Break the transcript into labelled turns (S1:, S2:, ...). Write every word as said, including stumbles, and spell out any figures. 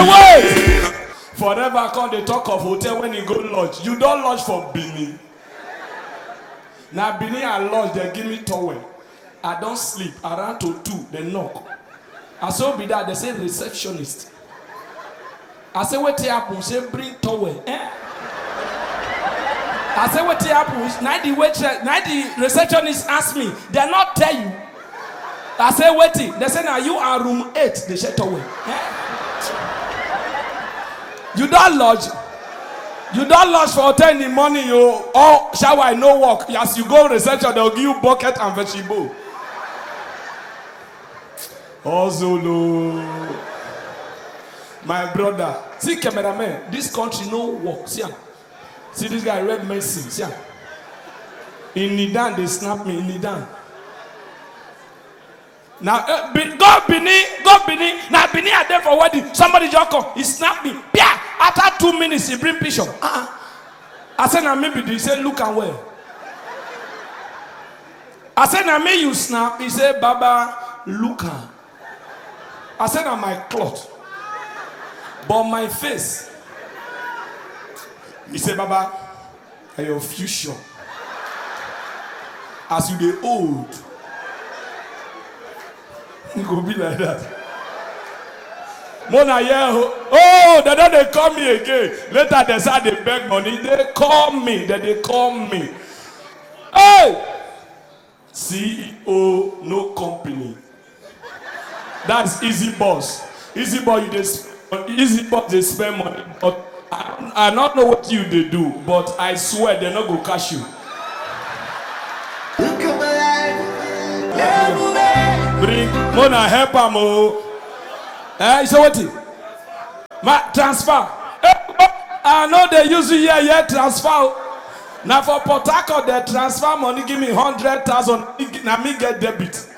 S1: wait. Forever come they talk of hotel when you go lodge. You don't lodge for Benin. Now Benin I lodge, they give me towel. I don't sleep. Around to two, they knock. I saw be that they say receptionist. I say what happen? Say bring towel. Eh? I say what happens? Now the waitress, now the receptionist ask me. They not tell you. I say waiting. They say now you are room eight. They say towel. Eh? You don't lodge. You don't lodge for hotel in the morning. You all shower no work. As you go reception, they'll give you bucket and vegetable. Oh Zulu, my brother. See cameraman. This country no work. See. See this guy read medicine. See, in Nidan they snap me in Nidan. Now uh, be, go Benin, go Benin. Now Benin are there for wedding. Somebody just come. He snap me. Yeah. After two minutes he bring picture. Uh-uh. I said now maybe he said look and well. I said now me you snap. He said Baba look and. I said now my cloth, but my face. He said, Baba, are your future? As you get old, you go be like that. Mona, yeah, oh, they don't they call me again. Later they say they beg money. They call me. Then they call me. Hey, C E O, no company. That's easy boss. Easy boss, you just easy boss. They spend money, but. I don't know what you they do, but I swear they're not gonna catch you. Bring Mona help him. Oh, eh? So what? Ma transfer. I know they use you here, here transfer. Now for Port Harcourt, they transfer money. Give me hundred thousand. Now me get debit.